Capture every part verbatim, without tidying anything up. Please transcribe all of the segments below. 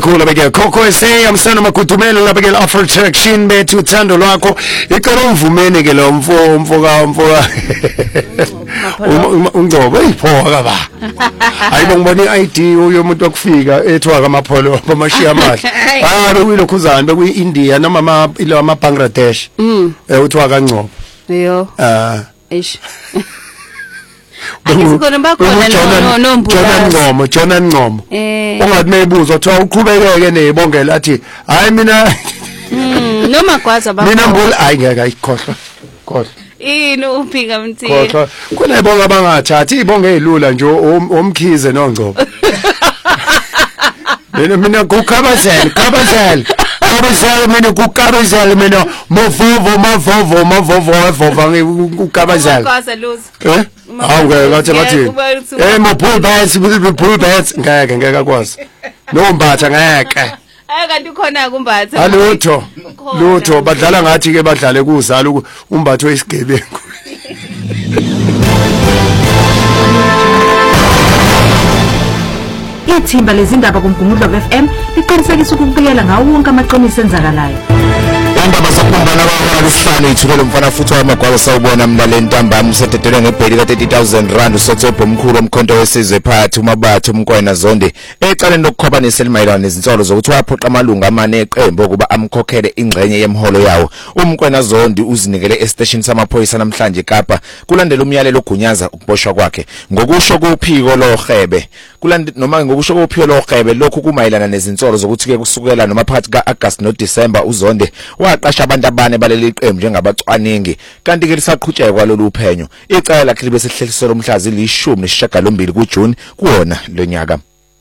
kakhulu beke Khokho S A amsana makudumelo labeke offer section bethu uthando lwakho ikoro mvumene ke lo mfo umfoka umfoka ungcobo eyiphoka ba ayibo ngibona i-I D uyomuntu okufika ethwa kamapholo bamashiya amahle ah bekuyilokuzana bekuyi-India noma ama ilo ama Bangladesh eh uthwa kaNgcobo yo ah eish Akusikona bakhona no nombuzo Jona Ngcomo Jona Ngcomo eh ungathi meyibuzo uthiwa uqhubekeke nezibongela athi hayi mina noma kwaza baba mina mbuli hayi ngeke ayikhohlwa khohlwa ini uphika mthini khohlwa kuna ibonga abangathathi ibonga ezilula nje omkhize noNgcobo mina mina kukhabazela khabazela khabazela mina kukhabazela mina movovo mavovo mavovo mavovo kukhabazela kwaza luzo eh hawu ngeke ngathi ngathi eh ma pull bats pull bats ngeke ngeke akwazi nombatha ngeke ayi kanti khona kumbatha alutho lutho badlala ngathi ke badlale kuzala umbatho wesigebengu Ithimba lezindaba kuMgungundlovu F M liqinisekisa ukubikela ngawo wonke amaqiniso enzakalayo. Indaba zokubumbana kwabanye isihlanu ithukelo umfana futhi wamagwalo sawubona mlaleli ntambama sededelwe ngebheli ka thirty thousand rand usethopho omkhulu omkhonto wesizwe phathi umabathu umkwena zonde ecaleni lokukhwabanisa elimayelana nezinsolo zokuthi waphoqa amalunga amane eqembu ukuba amkhokhele ingxenye yemholo yawo. Umkwena zonde uzinikele estation samaphoyisa namhlanje eKapa kulandela umyalelo ogunyaza ukuboshwa kwakhe ngokusho kuphiko lohebe kulandela noma ngokusho kuphiko lohebe lokhu kumayelana nezinsolo zokuthi ke kusukela noma phakathi kaAugust noDecember uzonde waqasha abantu abane baleli qembu njengabacwaningi kanti ke lisaqhutsheka kwalolu phenyo icala lakhe libe sehleliselo omhlazi lishumi nesishiyagalombili kuJune kuwona lonyaka.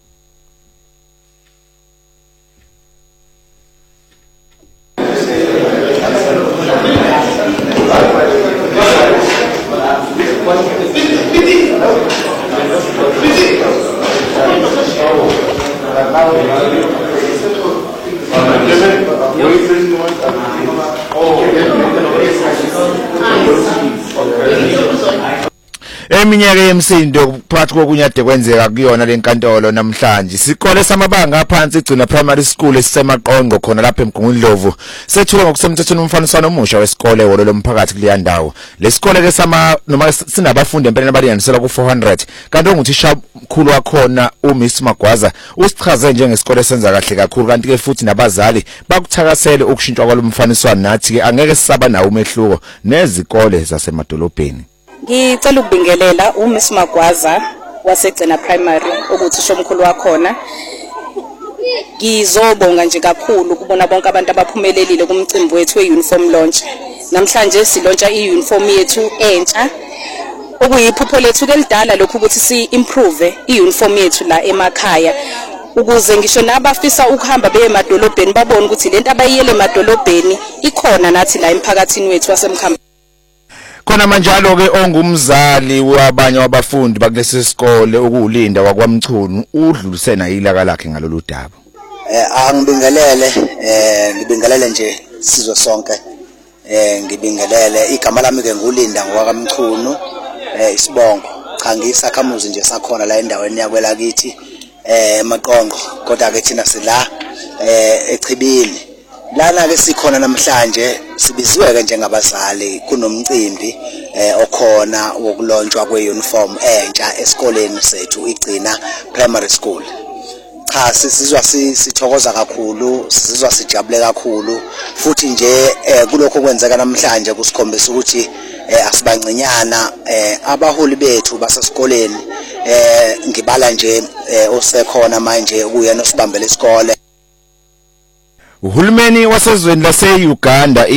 Eminyaka yemsindo phakathi kokunyade kwenzeka kuyona lenkantolo namhlanje sikole samabanga aphansi igcina primary school esisemaqongo khona lapha eMgungundlovu sethule ngokusemthethweni umfaniswano omusha wesikole wolo lomphakathi kuleya ndawo lesikole ke sama noma sinabafundi empeleni abalinganiselwa ku four hundred kanti onguthisha mkhulu wakhona uMiss Magwaza usichaze njengesikole senza kahle kakhulu kanti ke futhi nabazali bakuthakasele ukushintshwa kwalomfaniswano nathi ke angeke sisaba nawo umehluko nezikole zasemadolobheni. Ngicela ukubingelela uMiss Magwaza wasegcina primary ukuthi shomkhulu wakhona. Ngizobonga nje kakhulu kubona bonke abantu abaphumelelile kumcimbi wethu weuniform launch. Namhlanje silontsha iuniform yethu entsha. Okuyiphupho lethu kelidala lokhu ukuthi si improve iuniform yethu la emakhaya. Ukuze ngisho nabafisa ukuhamba beye emadolobheni babone ukuthi lento abayiyele emadolobheni ikhona nathi la emphakathini wethu wasemkhamba. Khona manjalo ke ongumzali wabanye wabafundi bakulesi sikole ukulinda kwakwamchunu udlulisena ilaka lakhe ngalolu daba. Eh angibingelele eh ngibingelele nje sizwe sonke eh ngibingelele igama lami ke ngulinda ngwakamchunu eh isibongo cha ngisakhamuzi nje sakhona la endaweni yakwela kithi eh emaqongo kodwa ke thina sila eh echibini lana ke sikhona namhlanje sibiziwe ke njengabazali kunomcimbi eh okhona wokulontshwa kweuniform entsha esikoleni sethu igcina primary school. Cha sizizwa sithokoza kakhulu sizizwa sijabule kakhulu futhi nje kulokho kwenzeka namhlanje kusikhombisa ukuthi asibancinyana abaholi bethu basesikoleni ngibala nje osekhona manje kuyena osibambele isikole. Uhulumeni wasezweni lase Uganda